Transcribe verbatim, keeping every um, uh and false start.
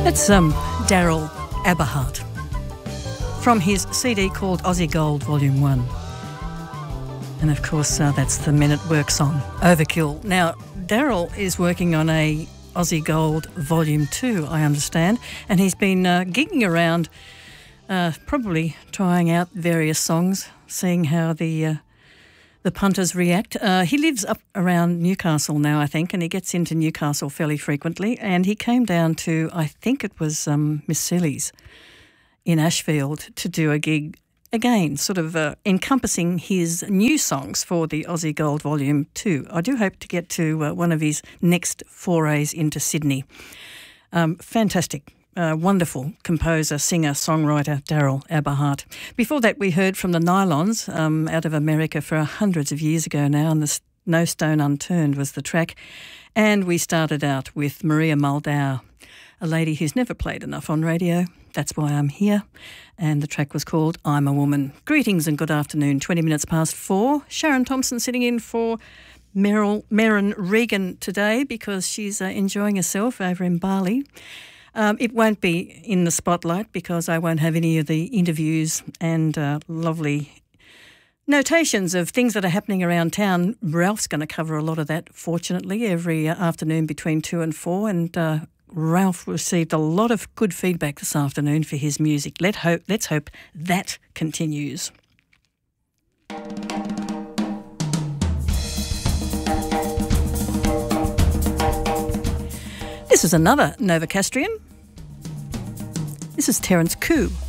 That's um, Daryl Aberhart from his C D called Aussie Gold Volume one. And of course, uh, that's the Men at Work song, Overkill. Now, Daryl is working on a Aussie Gold Volume two, I understand, and he's been uh, gigging around, uh, probably trying out various songs, seeing how the uh, the punters react. Uh, he lives up around Newcastle now, I think, and he gets into Newcastle fairly frequently, and he came down to, I think it was um, Miss Cillie's in Ashfield to do a gig, again, sort of uh, encompassing his new songs for the Aussie Gold Volume two. I do hope to get to uh, one of his next forays into Sydney. Um, fantastic, uh, wonderful composer, singer, songwriter, Daryl Aberhart. Before that, we heard from the Nylons um, out of America for hundreds of years ago now, and the No Stone Unturned was the track. And we started out with Maria Muldaur, a lady who's never played enough on radio. That's why I'm here. And the track was called I'm a Woman. Greetings and good afternoon. twenty minutes past four. Sharon Thompson sitting in for Meryl, Merrin Regan today because she's uh, enjoying herself over in Bali. Um, it won't be in the spotlight because I won't have any of the interviews and uh, lovely notations of things that are happening around town. Ralph's going to cover a lot of that, fortunately, every uh, afternoon between two and four. And uh, Ralph received a lot of good feedback this afternoon for his music. Let hope, let's hope that continues. This is another Novocastrian. This is Terence Koo.